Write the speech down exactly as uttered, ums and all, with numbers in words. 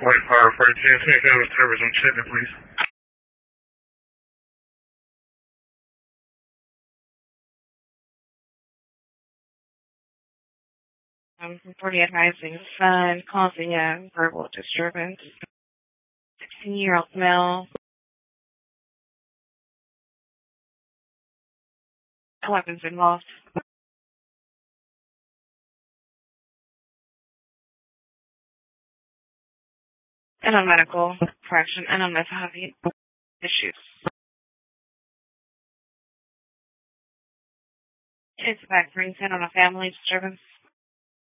White Power forty-two, take over service on Chittenden, please. Um, reporting advising son causing a verbal disturbance. sixteen-year-old male. Weapons involved. And on medical correction and on mental health issues. It's back brings in on a family disturbance.